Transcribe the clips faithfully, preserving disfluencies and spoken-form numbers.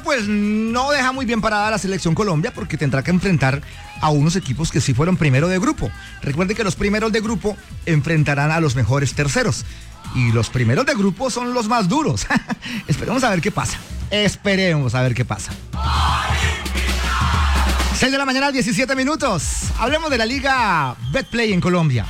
pues no deja muy bien parada la selección Colombia porque tendrá que enfrentar a unos equipos que sí fueron primero de grupo. Recuerde que los primeros de grupo enfrentarán a los mejores terceros. Y los primeros de grupo son los más duros. Esperemos a ver qué pasa. Esperemos a ver qué pasa. seis de la mañana, diecisiete minutos. Hablemos de la Liga Betplay en Colombia.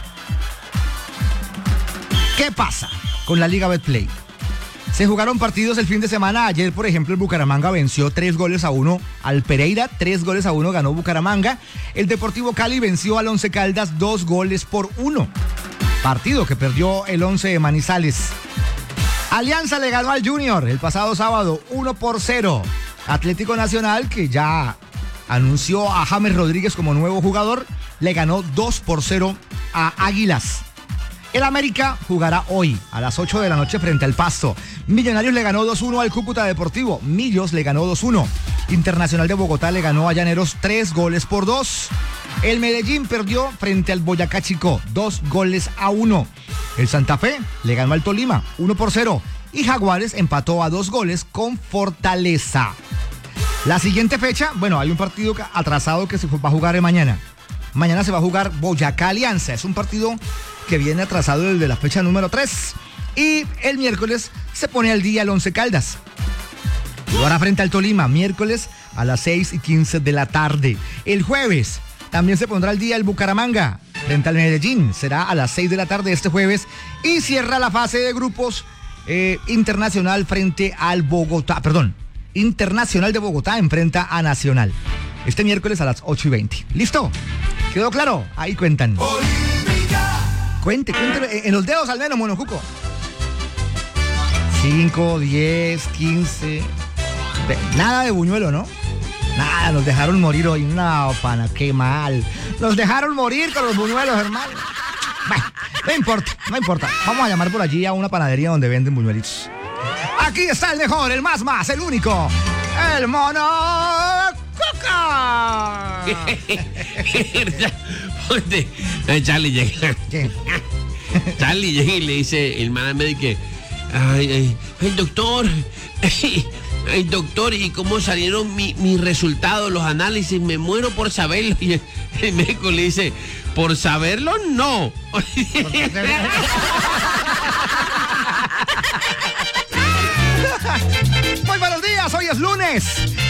¿Qué pasa con la Liga Betplay? Se jugaron partidos el fin de semana. Ayer, por ejemplo, el Bucaramanga venció tres goles a uno al Pereira. Tres goles a uno ganó Bucaramanga. El Deportivo Cali venció al Once Caldas dos goles por uno. Partido que perdió el Once de Manizales. Alianza le ganó al Junior el pasado sábado uno por cero. Atlético Nacional, que ya anunció a James Rodríguez como nuevo jugador, le ganó dos por cero a Águilas. El América jugará hoy a las ocho de la noche frente al Pasto. Millonarios le ganó dos uno al Cúcuta Deportivo. Millos le ganó dos uno. Internacional de Bogotá le ganó a Llaneros tres goles por dos. El Medellín perdió frente al Boyacá Chicó, dos goles a uno. El Santa Fe le ganó al Tolima, uno por cero. Y Jaguares empató a dos goles con Fortaleza. La siguiente fecha, bueno, hay un partido atrasado que se va a jugar mañana. Mañana se va a jugar Boyacá Alianza. Es un partido que viene atrasado desde la fecha número tres. Y el miércoles se pone al día el Once Caldas. Jugará frente al Tolima, miércoles a las seis y quince de la tarde. El jueves también se pondrá al día el Bucaramanga frente al Medellín. Será a las seis de la tarde este jueves. Y cierra la fase de grupos eh, Internacional frente al Bogotá. Perdón, Internacional de Bogotá enfrenta a Nacional. Este miércoles a las ocho y veinte. ¿Listo? ¿Quedó claro? Ahí cuentan. Cuente, cuente, en los dedos al menos, Monocuco. cinco, diez, quince. Nada de buñuelo, ¿no? Nada, nos dejaron morir hoy. No, pana, qué mal. Nos dejaron morir con los buñuelos, hermano. Bueno, no importa, no importa. Vamos a llamar por allí a una panadería donde venden buñuelitos. Aquí está el mejor, el más más, el único. El Monocuco. Charlie llega. ¿Qué? Charlie llega y le dice el man al médico que, ay, ay, ay, doctor, ay, ay, doctor, ¿y cómo salieron mi, mis resultados, los análisis? Me muero por saberlo. Y el, el médico le dice, por saberlo, no. Muy buenos días, hoy es lunes.